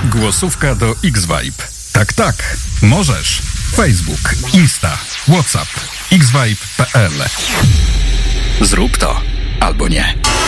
Głosówka do X-Vibe. Tak, tak, możesz. Facebook, Insta, WhatsApp, xvibe.pl. Zrób to albo nie.